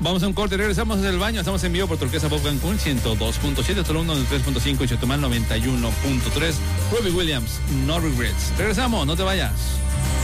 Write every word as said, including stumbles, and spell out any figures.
Vamos a un corte, regresamos desde el baño. Estamos en vivo por Turquesa Pop Cancún ciento dos punto siete, Tulum noventa y tres punto cinco y Chetumal noventa y uno punto tres. Robbie Williams, No Regrets. Regresamos, no te vayas.